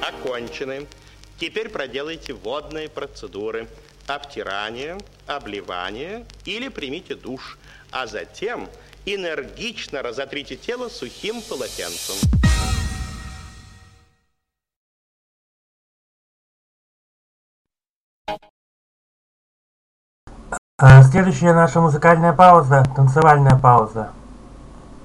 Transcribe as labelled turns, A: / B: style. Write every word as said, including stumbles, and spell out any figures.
A: окончены. Теперь проделайте водные процедуры. Обтирание, обливание или примите душ. А затем энергично разотрите тело сухим полотенцем.
B: Следующая наша музыкальная пауза, танцевальная пауза.